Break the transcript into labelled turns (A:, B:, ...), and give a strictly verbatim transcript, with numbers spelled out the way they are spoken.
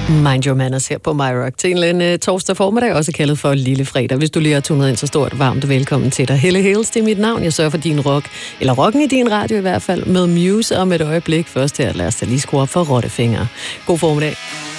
A: Mind Your Manners her på My Rock til en uh, torsdag formiddag, også kaldet for Lille Fredag. Hvis du lige har tunet ind, så stort varmt velkommen til dig. Helle Hales, det er mit navn. Jeg sørger for din rock, eller rocken i din radio i hvert fald, med Muse om et øjeblik. Først her, lad os da lige skrue op for Rottefinger. God formiddag.